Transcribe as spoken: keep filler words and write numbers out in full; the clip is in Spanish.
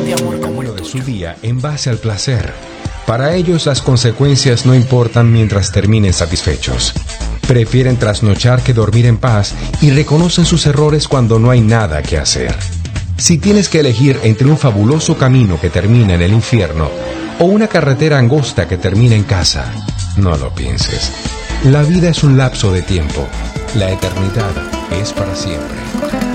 camino de su día en base al placer. Para ellos las consecuencias no importan mientras terminen satisfechos. Prefieren trasnochar que dormir en paz y reconocen sus errores cuando no hay nada que hacer. Si tienes que elegir entre un fabuloso camino que termina en el infierno o una carretera angosta que termina en casa, no lo pienses. La vida es un lapso de tiempo. La eternidad es para siempre.